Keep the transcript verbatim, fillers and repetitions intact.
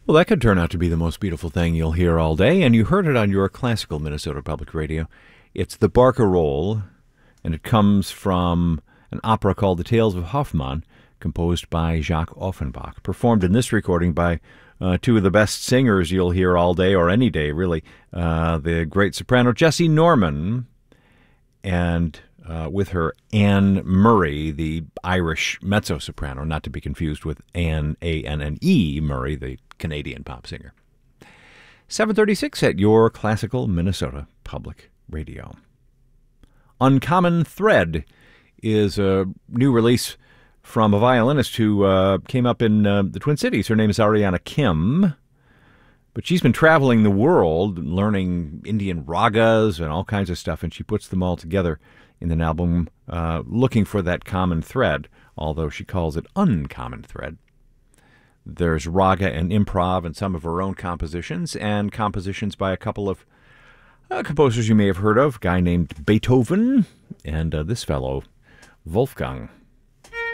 Well, that could turn out to be the most beautiful thing you'll hear all day, and you heard it on your classical Minnesota Public Radio. It's the Barcarolle, and it comes from an opera called The Tales of Hoffmann, composed by Jacques Offenbach, performed in this recording by uh, two of the best singers you'll hear all day, or any day, really. Uh, the great soprano Jessie Norman, and uh, with her Anne Murray, the Irish mezzo-soprano, not to be confused with Anne, A N N E Murray, the Canadian pop singer. seven thirty-six at your classical Minnesota Public Radio. Uncommon Thread is a new release from a violinist who uh, came up in uh, the Twin Cities. Her name is Ariana Kim, but she's been traveling the world learning Indian ragas and all kinds of stuff, and she puts them all together in an album uh, looking for that common thread, although she calls it Uncommon Thread. There's raga and improv and some of her own compositions, and compositions by a couple of uh, composers you may have heard of, a guy named Beethoven, and uh, this fellow, Wolfgang